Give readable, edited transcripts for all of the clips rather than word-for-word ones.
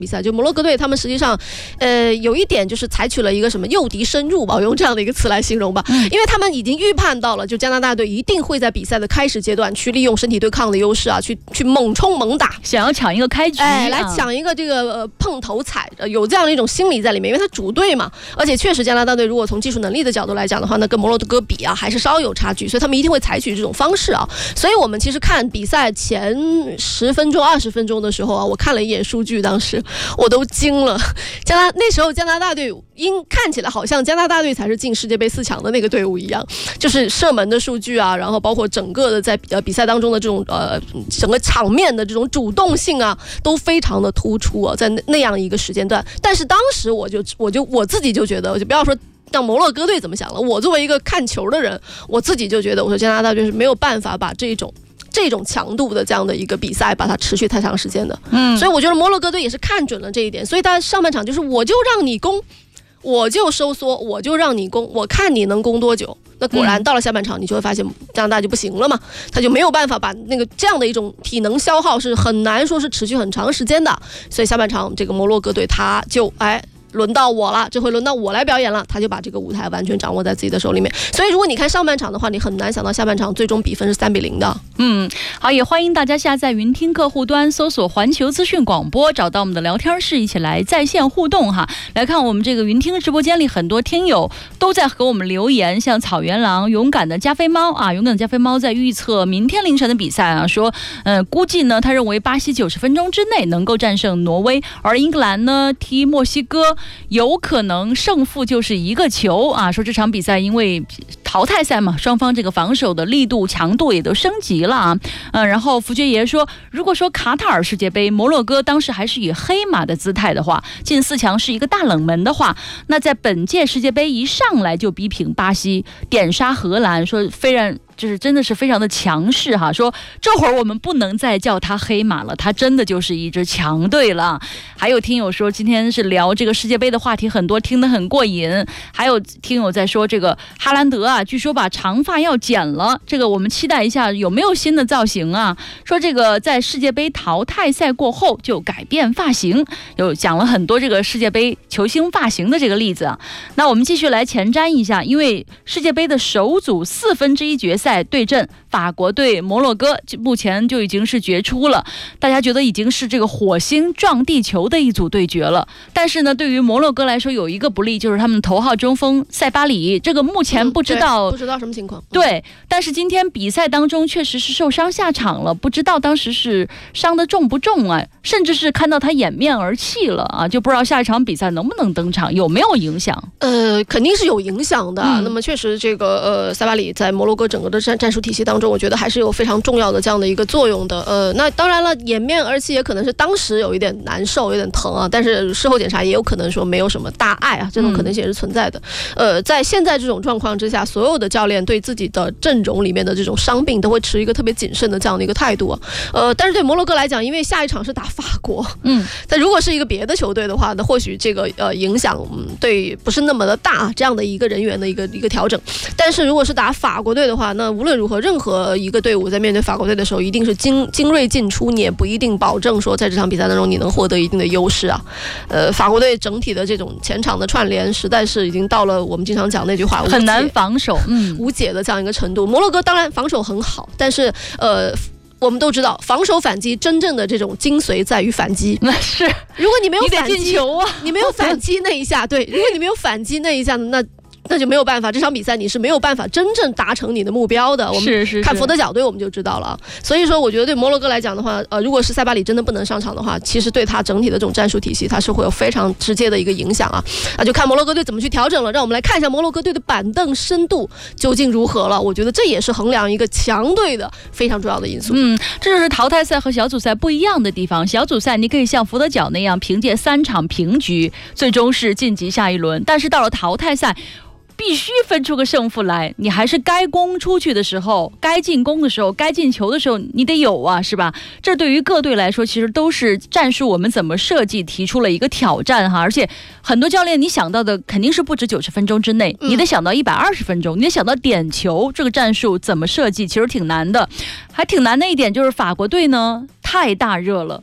比赛，就摩洛哥队他们实际上，有一点就是采取了一个什么诱敌深入吧，我用这样的一个词来形容吧，因为他们已经预判到了，就加拿大队一定会在比赛的开始阶段去利用身体对抗的优势啊，去猛冲猛打， 想要抢一个开局， 来抢一个这个碰头彩，有这样的一种心理在里面，因为他主队嘛，而且确实加拿大队如果从技术能力的角度来讲的话，那跟摩洛哥比啊还是稍有差距，所以他们一定会采取这种方式啊。所以我们其实看比赛前10分钟、20分钟的时候啊，我看了一眼数据，当时我都惊了，那时候加拿大队看起来好像加拿大队才是进世界杯4强的那个队伍一样，就是射门的数据啊，然后包括整个的在比赛当中的这种整个场面的这种主动性啊，都非常的突出啊，在那样一个时间段。但是当时我自己就觉得，我就不要说让摩洛哥队怎么想了，我作为一个看球的人，我自己就觉得，我说加拿大队是没有办法把这种强度的这样的一个比赛把它持续太长时间的，所以我觉得摩洛哥队也是看准了这一点，所以他上半场就是我就让你攻，我就收缩，我就让你攻，我看你能攻多久。那果然到了下半场，你就会发现加拿大就不行了嘛，他就没有办法把那个这样的一种体能消耗是很难说是持续很长时间的，所以下半场这个摩洛哥队他就轮到我了，这回轮到我来表演了，他就把这个舞台完全掌握在自己的手里面。所以如果你看上半场的话，你很难想到下半场最终比分是3-0的。 好，也欢迎大家下载云听客户端，搜索环球资讯广播，找到我们的聊天室，一起来在线互动哈。来看我们这个云听直播间里，很多听友都在和我们留言，像草原狼、勇敢的加菲猫啊，勇敢的加菲猫在预测明天凌晨的比赛啊，说估计呢，他认为巴西90分钟之内能够战胜挪威，而英格兰呢踢墨西哥。有可能胜负就是一个球啊！说这场比赛因为淘汰赛嘛，双方这个防守的力度强度也都升级了啊。然后福爵爷说，如果说卡塔尔世界杯摩洛哥当时还是以黑马的姿态的话，进4强是一个大冷门的话，那在本届世界杯一上来就逼平巴西，点杀荷兰，说就是真的是非常的强势哈，说这会儿我们不能再叫他黑马了，他真的就是一支强队了。还有听友说今天是聊这个世界杯的话题很多，听得很过瘾。还有听友在说这个哈兰德啊，据说把长发要剪了，这个我们期待一下有没有新的造型啊。说这个在世界杯淘汰赛过后就改变发型，有讲了很多这个世界杯球星发型的这个例子啊。那我们继续来前瞻一下，因为世界杯的首组1/4决赛对阵法国对摩洛哥，目前就已经是决出了，大家觉得已经是这个火星撞地球的一组对决了。但是呢，对于摩洛哥来说有一个不利，就是他们头号中锋塞巴里，这个目前不知道什么情况。 对，但是今天比赛当中确实是受伤下场了，不知道当时是伤得重不重啊，甚至是看到他掩面而泣了啊，就不知道下一场比赛能不能登场，有没有影响？ 肯定是有影响的。那么确实这个塞巴里在摩洛哥整个的战术体系当中，我觉得还是有非常重要的这样的一个作用的。那当然了，掩面而泣也可能是当时有一点难受，有点疼啊，但是事后检查也有可能说没有什么大碍啊，这种可能性也是存在的。在现在这种状况之下，所有的教练对自己的阵容里面的这种伤病都会持一个特别谨慎的这样的一个态度啊。但是对摩洛哥来讲，因为下一场是打法国，但如果是一个别的球队的话，那或许这个影响对不是那么的大，这样的一个人员的一个调整。但是如果是打法国队的话，那无论如何，任何一个队伍在面对法国队的时候，一定是精锐尽出，你也不一定保证说在这场比赛当中你能获得一定的优势啊。法国队整体的这种前场的串联，实在是已经到了我们经常讲那句话， 很难防守， 无解的这样一个程度。摩洛哥当然防守很好，但是我们都知道，防守反击真正的这种精髓在于反击。 那是， 如果你没有反击， 你得进球啊， 你没有反击那一下，对，如果你没有反击那一下，那就没有办法，这场比赛你是没有办法真正达成你的目标的。我们看佛得角队我们就知道了。所以说我觉得对摩洛哥来讲的话，如果是塞巴里真的不能上场的话，其实对他整体的这种战术体系它是会有非常直接的一个影响啊。那就看摩洛哥队怎么去调整了。让我们来看一下摩洛哥队的板凳深度究竟如何了。我觉得这也是衡量一个强队的非常重要的因素。 这就是淘汰赛和小组赛不一样的地方。小组赛你可以像佛得角那样凭借3场平局最终是晋级下一轮，但是到了淘汰赛必须分出个胜负来，你还是该攻出去的时候，该进攻的时候，该进球的时候，你得有啊，是吧？这对于各队来说，其实都是战术我们怎么设计提出了一个挑战哈。而且很多教练你想到的肯定是不止90分钟之内，你得想到120分钟，你得想到点球，这个战术怎么设计，其实挺难的。还挺难的一点就是法国队呢太大热了。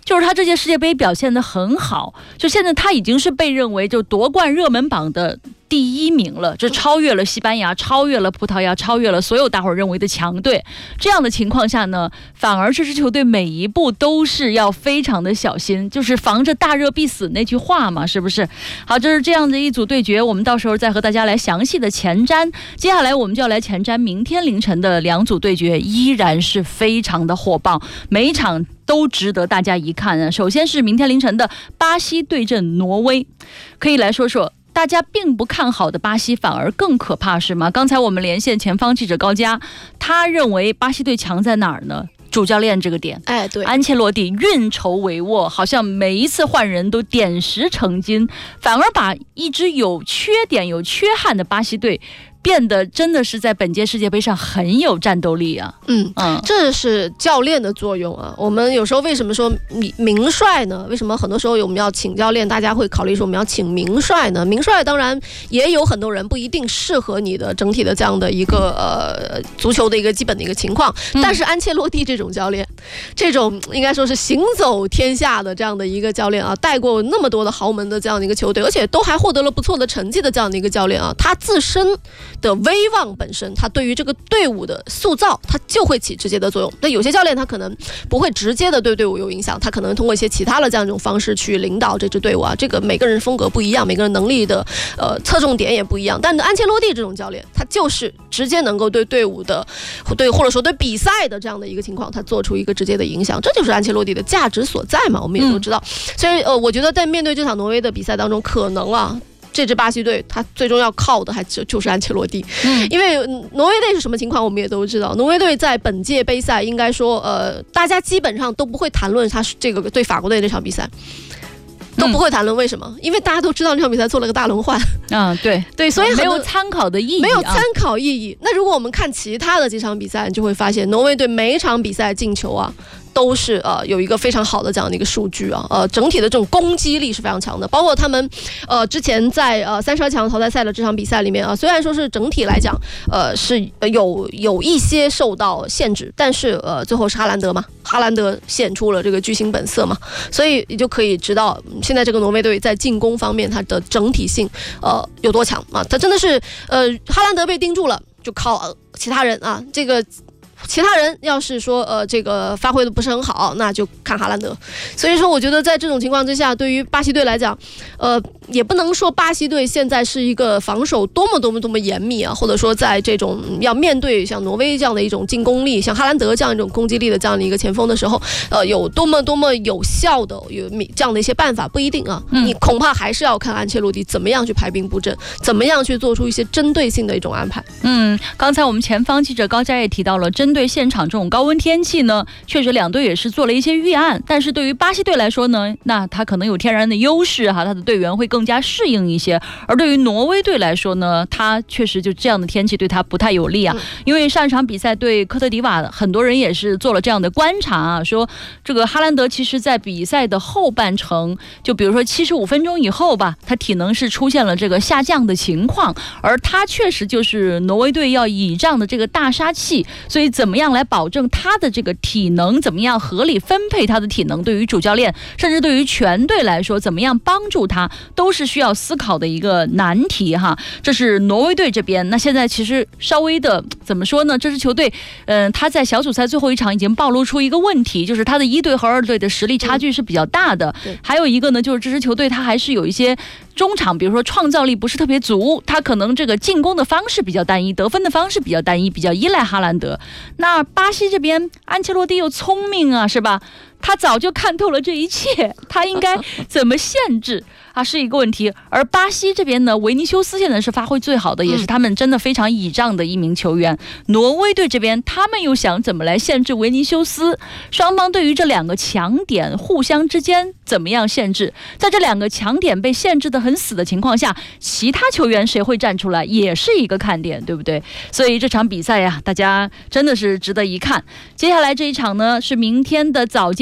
就是他这届世界杯表现得很好，就现在他已经是被认为就夺冠热门榜的第1名了，这超越了西班牙，超越了葡萄牙，超越了所有大伙儿认为的强队。这样的情况下呢，反而这支球队每一步都是要非常的小心，就是防着大热必死那句话嘛，是不是？好，这是这样的一组对决，我们到时候再和大家来详细的前瞻。接下来我们就要来前瞻明天凌晨的2组对决，依然是非常的火爆，每一场都值得大家一看啊。首先是明天凌晨的巴西对阵挪威，可以来说说大家并不看好的巴西反而更可怕是吗？刚才我们连线前方记者高佳，他认为巴西队强在哪儿呢？主教练这个点， 对， 安切洛蒂运筹帷幄，好像每一次换人都点石成金，反而把一支有缺点有缺憾的巴西队变得真的是在本届世界杯上很有战斗力啊。 这是教练的作用啊。我们有时候为什么说名帅呢？为什么很多时候我们要请教练，大家会考虑说我们要请名帅呢？名帅当然也有很多人不一定适合你的整体的这样的一个足球的一个基本的一个情况，但是安切洛蒂这种教练，这种应该说是行走天下的这样的一个教练啊，带过那么多的豪门的这样的一个球队，而且都还获得了不错的成绩的这样的一个教练啊，他自身的威望本身，他对于这个队伍的塑造，他就会起直接的作用。那有些教练他可能不会直接的对队伍有影响，他可能通过一些其他的这样一种方式去领导这支队伍啊。这个每个人风格不一样，每个人能力的侧重点也不一样。但安切洛蒂这种教练，他就是直接能够对队伍的或者说对比赛的这样的一个情况，他做出一个直接的影响，这就是安切洛蒂的价值所在嘛。我们也都知道。所以我觉得在面对这场挪威的比赛当中，可能啊，这支巴西队他最终要靠的还就是安切洛蒂，因为挪威队是什么情况我们也都知道。挪威队在本届杯赛应该说大家基本上都不会谈论他这个对法国队那场比赛，都不会谈论。为什么？因为大家都知道那场比赛做了个大轮换。对，所以没有参考的意义， 没有参考意义。那如果我们看其他的几场比赛，你就会发现挪威队每一场比赛进球啊，都是有一个非常好的这样的一个数据啊，整体的这种攻击力是非常强的。包括他们之前在32强淘汰赛的这场比赛里面啊，虽然说是整体来讲是有一些受到限制，但是最后是哈兰德嘛，哈兰德显出了这个巨星本色嘛，所以你就可以知道现在这个挪威队在进攻方面它的整体性有多强啊。他真的是哈兰德被盯住了，就靠其他人啊，这个其他人要是说这个发挥的不是很好，那就看哈兰德。所以说我觉得在这种情况之下，对于巴西队来讲也不能说巴西队现在是一个防守多么严密啊，或者说在这种要面对像挪威这样的一种进攻力，像哈兰德这样一种攻击力的这样的一个前锋的时候有多么有效的有这样的一些办法，不一定啊。你恐怕还是要看安切洛蒂怎么样去排兵布阵，怎么样去做出一些针对性的一种安排。 刚才我们前方记者高佳也提到了，针对现场这种高温天气呢，确实两队也是做了一些预案，但是对于巴西队来说呢，那他可能有天然的优势哈，他的队员会更加适应一些。而对于挪威队来说呢，他确实就这样的天气对他不太有利啊。因为上一场比赛对科特迪瓦，很多人也是做了这样的观察啊，说这个哈兰德其实在比赛的后半程，就比如说75分钟以后吧，他体能是出现了这个下降的情况，而他确实就是挪威队要倚仗的这个大杀器，所以怎么样来保证他的这个体能，怎么样合理分配他的体能，对于主教练甚至对于全队来说，怎么样帮助他，都是需要思考的一个难题哈。这是挪威队这边。那现在其实稍微的怎么说呢，这支球队他在小组赛最后一场已经暴露出一个问题，就是他的1队和2队的实力差距是比较大的。还有一个呢，就是这支球队他还是有一些中场，比如说创造力不是特别足，他可能这个进攻的方式比较单一，得分的方式比较单一，比较依赖哈兰德。那巴西这边安切洛蒂又聪明啊，是吧？他早就看透了这一切，他应该怎么限制啊，是一个问题。而巴西这边呢，维尼修斯现在是发挥最好的，也是他们真的非常倚仗的一名球员。挪威队这边他们又想怎么来限制维尼修斯？双方对于这两个强点互相之间怎么样限制？在这两个强点被限制的很死的情况下，其他球员谁会站出来，也是一个看点，对不对？所以这场比赛呀，大家真的是值得一看。接下来这一场呢，是明天的早间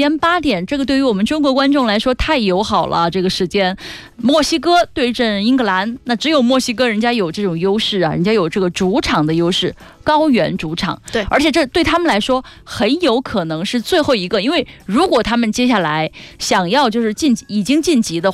间8点，这个对于我们中国观众来说太友好了。这个时间，墨西哥对阵英格兰，那只有墨西哥人家有这种优势啊，人家有这个主场的优势，高原主场。 对， 而且这对他们来说很有可能是最后一个，因为如果他们接下来想要就是已经晋级的